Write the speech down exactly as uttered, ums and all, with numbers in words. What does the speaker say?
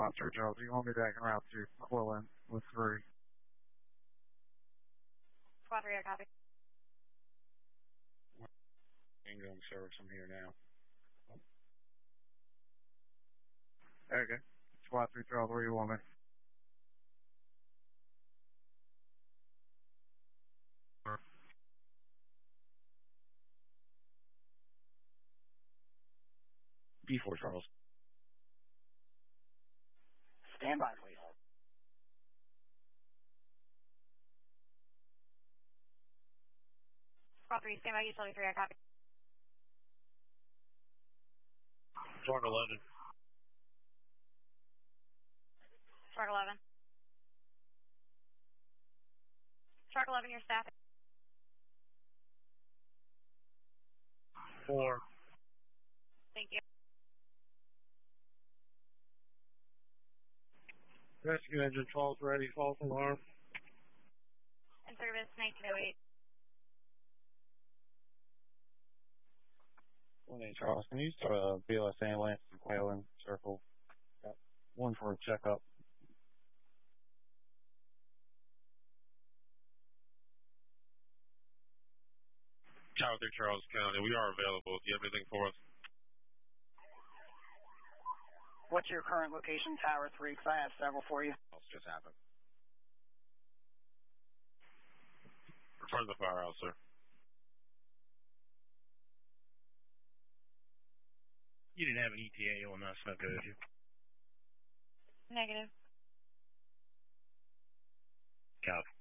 Squad three Charles, you want me back en route to Quillen with three? Squad three, I copy. Incoming service, I'm here now. Okay. Squad three Charles, where you want me? B four Charles. Stand by, please. Squad three, stand by, utility three, I copy. Squad eleven. Shark eleven. Shark eleven, your staff. Four. Thank you. Rescue engine twelve ready, false alarm. In service, nineteen oh eight. one eight Charles, can you start a B L S ambulance in Quaylen Circle? Got one for a checkup. Tower three Charles County, we are available. Do you have anything for us? What's your current location, Tower three? Because I have several for you. What's just happened? Return to the firehouse, sir. You didn't have an E T A on us, okay, did you? Negative. Copy.